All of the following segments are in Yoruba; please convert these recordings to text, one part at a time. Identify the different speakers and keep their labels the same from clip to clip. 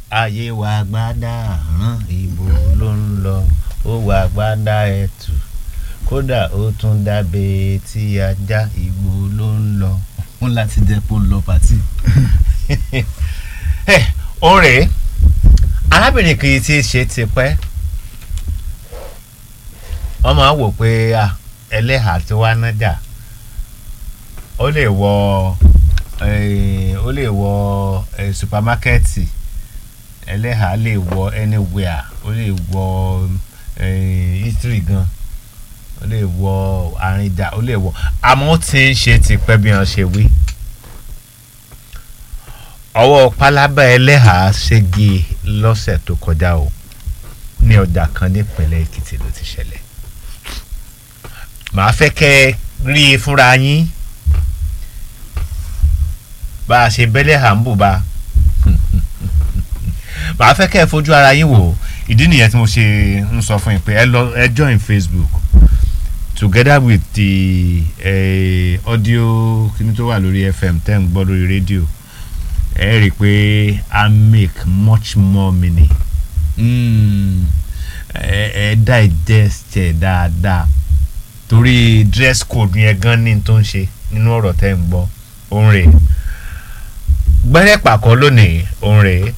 Speaker 1: ayé wa gbádà rán ibo ló ń lọ ó wà gbádà ẹ̀tù kódà ó tún dábẹ́ tí ajá ibo ló ń lọ wọn láti jẹ́ pé ó lọ pàtì. ọ̀rẹ́ arábìnrin kì í ti ṣe tipẹ́ wọ́n máa ń wò pé ẹlẹ́hà tí wàá nájà ó lè wọ supamákẹ́ẹ̀tì ẹlẹ́hà lè wọ anywhere ó lè wọ history gan ó lè wọ àrìndà ó lè wọ àmọ́ ó ti ń ṣe tipẹ́ bí wọ́n ṣe wí ọwọ́ pálábá ẹlẹ́hà ṣégi lọ́sẹ̀ tó kọjá o ní ọjà kan nípínlẹ̀ Èkìtì ló ti ṣẹlẹ̀ màá fẹ́ kẹ́ rí i fúnra yín bá a ṣe bẹ́lẹ̀ hà ń bù bá màá fẹ́ kẹ́ ẹ fojú ara yín wò ìdí nìyẹn tí mo ṣe ń sọ fún yín pé ẹ join Facebook together with the audio kíní tó wà lórí FM tẹ́ ń gbọ́ lórí rédíò ẹ rí i pé I make much more meaning ẹ digest ẹ dáadáa torí dress code yẹn gan ní tó ń ṣe nínú ọ̀rọ̀ tẹ́ ń gbọ́ òun rèé gbẹ́rẹ́ pàkọ́ lónìí òun rèé.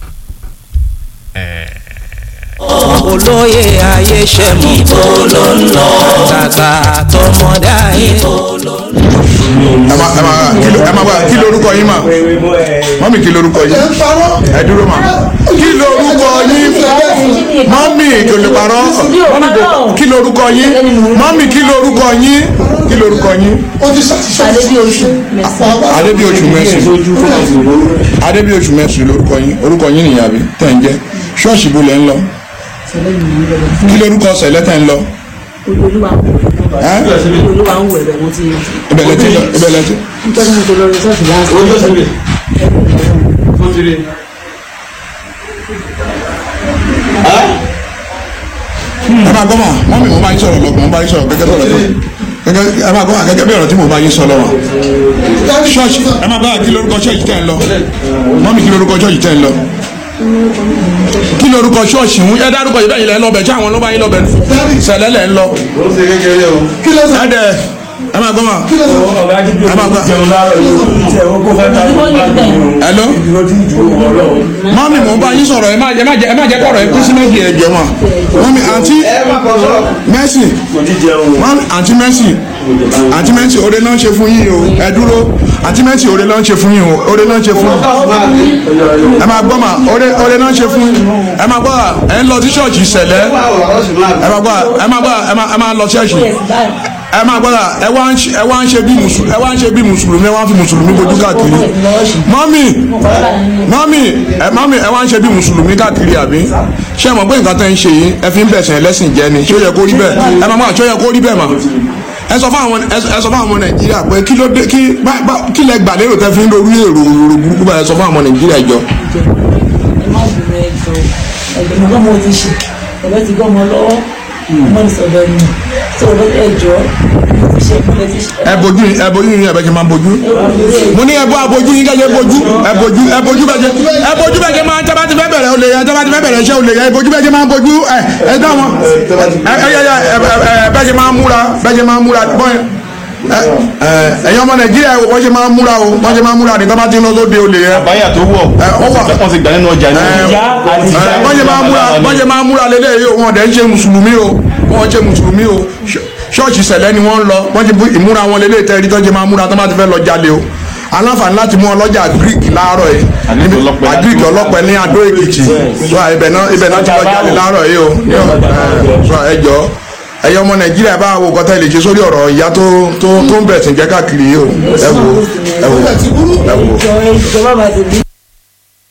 Speaker 2: olóyè ayé ṣe mọ̀ ibo ló ń lọ tàgbà tọmọdé ibo ló ń lọ.
Speaker 3: kí lorúkọ yín mà mọ́mì kí lorúkọ yín ẹ dúró mà kí lorúkọ yín mọ́mì kí ló parọ́ kí lorúkọ yín mọ́mì kí lorúkọ yín kí lorúkọ yín. Adébíoṣù Mercy lorúkọ yín orúkọ yín nìyẹn àbí tẹ̀ ń jẹ́ ṣọ́ọ̀ṣì bó lẹ̀ ń lọ kí lorúkọ sẹ̀lẹ̀ tẹ̀ ń lọ.
Speaker 4: Olúwa ń wẹ̀ bẹ̀ mo ti.
Speaker 3: ibẹ̀lẹ̀ tí.
Speaker 4: nítorí mo tó lọ rí sọ́ọ̀tì láti.
Speaker 3: ẹ máa gbọ́ mọ̀ mọ́mì mo bá yín sọ̀rọ̀ lọ́kùn mo bá yín sọ̀rọ̀ gẹ́gẹ́ ẹ máa gbọ́ gẹ́gẹ́ bí ọ̀rọ̀ tí mo bá yín sọ lọ́wọ́ ṣọ́ọ̀ṣì ẹ máa gbọ́ kí lorúkọ ṣọ́ọ̀ṣì tẹ̀ ń lọ mọ́mì kí lorúkọ ṣọ́ọ̀ṣì tẹ̀ ń lọ kí lorúkọ ṣọ́ọ̀ṣì ń ẹ dárúkọ yìí bẹ́ẹ̀ yìí lẹ́ ń lọ bẹ̀ tí àwọn ló bá yín lọ bẹ̀ sẹ̀lẹ̀ lẹ́ ń lọ. ẹ máa gbọ́ mọ̀ ẹ máa gbọ́. hello mọ́mì mo bá yín sọ̀rọ̀ ẹ má jẹ́ kọ̀rọ̀ ẹ kú sí méjì ẹ jẹ́ wọn mọ́mì àǹtí Mercy àǹtí Mercy oore náà ń ṣe fún yín o ẹ dúró àǹtí Mercy oore náà ń ṣe fún yín o oore náà ń ṣe fún ẹ máa gbọ́ mà oore náà ń ṣe fún ẹ máa gbọ́ ẹ ń lọ sí ṣọ́ọ̀ṣì sẹ̀lẹ̀ ẹ máa gbọ́ ẹ máa lọ ṣọ́ọ̀ṣì ẹ máa gbọ́dọ̀ ẹ wá ń ṣe bí mùsùlùmí ẹ wá ń fi mùsùlùmí bojú káàkiri mọ́mì ẹ wá ń ṣe bí mùsùlùmí káàkiri àbí ṣé ẹ mọ̀ pé nǹkan tẹ́ ń ṣe yìí ẹ fi ń bẹ̀sẹ̀ ẹlẹ́sìn jẹ́ ni ṣé ó yẹ kó rí bẹ́ẹ̀ ẹ máa máa ṣé ó yẹ kó rí bẹ́ẹ̀ mà ẹ sọ fún àwọn ọmọ Nàìjíríà pé kí lẹ gbà lérò tẹ́ fi ń lórí èrò burúkú báyìí ẹ sọ fún àwọn ọmọ Nàìjíríà jọ.
Speaker 4: ẹ má bínú ẹgbẹ́ ọmọ ti ṣe ẹgbẹ́ ti gbọ́ ọmọ lọ́wọ́ ọmọ ìsọdọ̀ ni tó o lọ́dọ̀ ẹjọ́ ẹ bojú yín ẹ bẹ jẹ máa bojú mo ní ẹbọ abojú yín kẹjẹ bojú ẹ bojú bẹ jẹ máa tẹ́bá ti fẹ́ bẹ̀rẹ̀ olè yẹn tẹ́bá ti fẹ́ bẹ̀rẹ̀ iṣẹ́ olè yẹn ẹ bojú bẹ jẹ máa bojú ẹ dá wọn bẹ jẹ máa múra bọ́yẹn ẹ̀yin ọmọ Nàìjíríà wo wọ́n ṣe máa múra o wọ́n ṣe máa múra ní tọ́ba tí ń lọ sóde olè yẹn.
Speaker 1: àbáyà tó wọ̀ wọ́n ti gbà nínú ọjà ní.
Speaker 3: wọ́n ṣe máa múra lélẹ̀ yìí wọ́n dẹ̀ ń ṣe mùsùlùmí o wọ́n ṣe mùsùlùmí o ṣọ́ọ̀ṣì sẹ̀lẹ̀ ni wọ́n ń lọ wọ́n ṣe ìmúra wọn lélẹ̀ tẹ́rí tó ṣe máa múra tọ́ba ti fẹ́ lọ jalè o aláǹfààní láti mú ọlọ́jà Greek láàárọ̀ yìí Greek ọlọ́pẹ ní Adó Èkìtì ibẹ̀ náà ti lọ jalè láàárọ̀ yìí o ẹjọ́ ẹ̀yin ọmọ Nàìjíríà bá wo kọ́tà lè ṣe sórí ọ̀rọ̀ ìyá tó ń bẹ̀sìn jẹ́ káàkiri yìí o ẹ wo.